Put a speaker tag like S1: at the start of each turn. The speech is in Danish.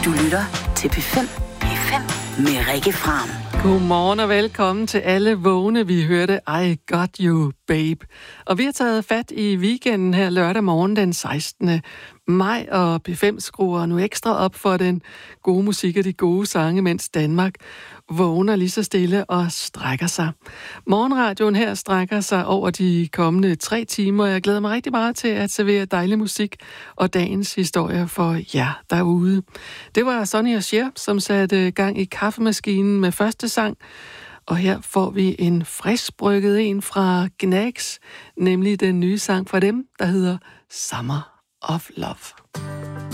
S1: Du lytter til P5. P5 med Rikke Fram.
S2: Godmorgen og velkommen til alle vågne. Vi hørte I Got You, Babe. Og vi har taget fat i weekenden her lørdag morgen den 16. maj, og P5 skruer nu ekstra op for den gode musik og de gode sange, mens Danmark vågner lige så stille og strækker sig. Morgenradioen her strækker sig over de kommende 3 timer. Jeg glæder mig rigtig meget til at servere dejlig musik og dagens historier for jer derude. Det var Sonny og Cher, som satte gang i kaffemaskinen med første sang. Og her får vi en friskbrygget en fra Gnags, nemlig den nye sang fra dem, der hedder Summer of Love.